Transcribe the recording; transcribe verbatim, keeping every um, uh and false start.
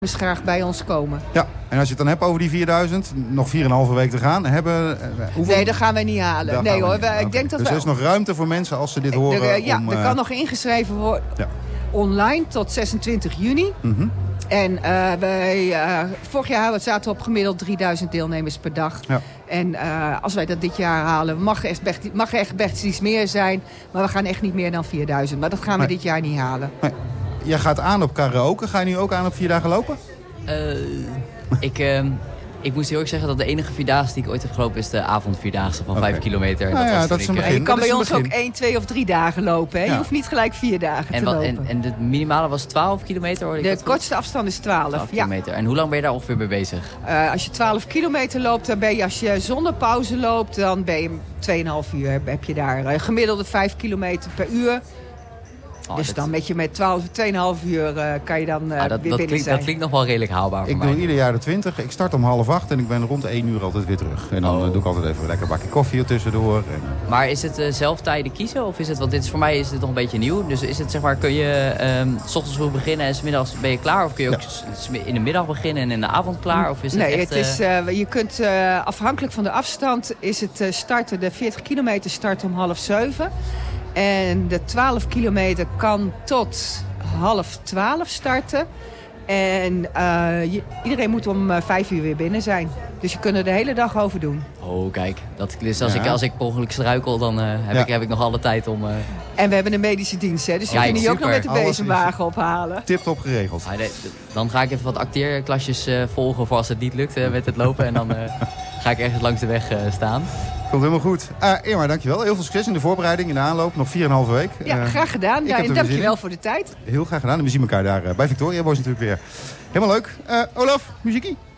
Dus graag bij ons komen. Ja, en als je het dan hebt over die vierduizend, nog vier en een halve week te gaan. Hebben, hoeveel... Nee, dat gaan wij niet halen. Dat nee hoor, niet. wij, Okay. ik denk dat dus wij... er is nog ruimte voor mensen als ze dit horen? Er, ja, om, er uh... kan nog ingeschreven worden. Ja. Online tot zesentwintig juni. Mm-hmm. En uh, wij, uh, vorig jaar zaten we op gemiddeld drieduizend deelnemers per dag. Ja. En uh, als wij dat dit jaar halen, mag er echt, mag er echt best iets meer zijn. Maar we gaan echt niet meer dan vierduizend. Maar dat gaan we nee. dit jaar niet halen. Nee. Jij gaat aan op karaoke. Ga je nu ook aan op vier dagen lopen? Uh, ik, uh, ik moest heel erg zeggen dat de enige vierdaagse die ik ooit heb gelopen is de avondvierdaagse van okay. vijf kilometer. En nou dat ja, was dat is een ik, begin. Je kan dat bij ons begin. ook één, twee of drie dagen lopen. Hè? Ja. Je hoeft niet gelijk vier dagen en te wat, lopen. En, en de minimale was twaalf kilometer? Hoorde ik de dat kortste goed? afstand is twaalf. twaalf ja. kilometer. En hoe lang ben je daar ongeveer mee bezig? Uh, als je twaalf kilometer loopt, dan ben je, als je zonder pauze loopt, dan ben je twee komma vijf uur. Heb je daar uh, gemiddelde vijf kilometer per uur. Oh, dus dat... dan met je met twaalf, twee komma vijf uur uh, kan je dan uh, ah, dat, weer dat binnen klinkt, zijn. Dat klinkt nog wel redelijk haalbaar voor ik mij. Ik doe ieder jaar de twintig. Ik start om half acht en ik ben rond één uur altijd weer terug. En dan oh. doe ik altijd even een lekker bakje koffie er tussendoor. En... Maar is het uh, zelf tijden kiezen? Of is het, want dit is, voor mij is dit nog een beetje nieuw. Dus is het zeg maar, kun je um, 's ochtends vroeg beginnen en 's middags ben je klaar? Of kun je ook ja. in de middag beginnen en in de avond klaar? Of is het nee, echt, het is, uh, je kunt uh, afhankelijk van de afstand is het uh, starten, de veertig kilometer start om half zeven. En de twaalf kilometer kan tot half twaalf starten. En uh, je, iedereen moet om uh, vijf uur weer binnen zijn. Dus je kunt er de hele dag over doen. Oh, kijk. Dat, dus als, ja. ik, als ik per ongeluk struikel, dan uh, heb, ja. ik, heb ik nog alle tijd om... Uh... En we hebben een medische dienst, hè? Dus je ja, kunt hier ook nog met de bezemwagen ophalen. Tip-top geregeld. Ah, de, de, dan ga ik even wat acteerklasjes uh, volgen voor als het niet lukt uh, met het lopen. En dan uh, ga ik ergens langs de weg uh, staan. Komt helemaal goed. Uh, Irma, dankjewel. Heel veel succes in de voorbereiding, in de aanloop. Nog vier en een halve week. Ja, uh, graag gedaan. Ja, en dankjewel voor de tijd. Heel graag gedaan. En we zien elkaar daar uh, bij Victoria Boys natuurlijk weer. Helemaal leuk. Uh, Olaf, muziekie.